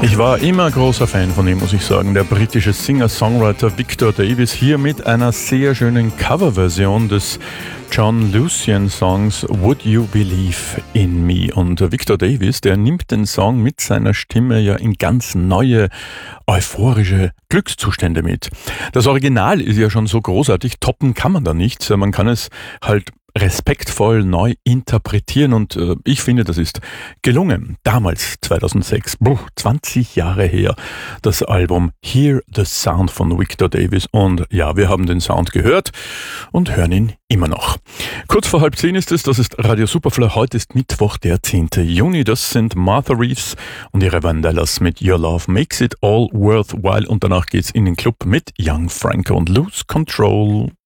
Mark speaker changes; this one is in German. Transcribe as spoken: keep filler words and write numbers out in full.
Speaker 1: Ich war immer großer Fan von ihm, muss ich sagen. Der britische Singer-Songwriter Victor Davis hier mit einer sehr schönen Coverversion des John Lucian-Songs Would You Believe in Me? Und Victor Davis, der nimmt den Song mit seiner Stimme ja in ganz neue, euphorische Glückszustände mit. Das Original ist ja schon so großartig, toppen kann man da nichts. Man kann es halt respektvoll neu interpretieren und äh, ich finde, das ist gelungen. Damals, zweitausendsechs, boah, zwanzig Jahre her, das Album Hear the Sound von Victor Davis und ja, wir haben den Sound gehört und hören ihn immer noch. Kurz vor halb zehn ist es, das ist Radio Superfly, heute ist Mittwoch, der zehnten Juni, das sind Martha Reeves und ihre Vandellas mit Your Love Makes It All Worthwhile und danach geht's in den Club mit Young Franco und Lose Control.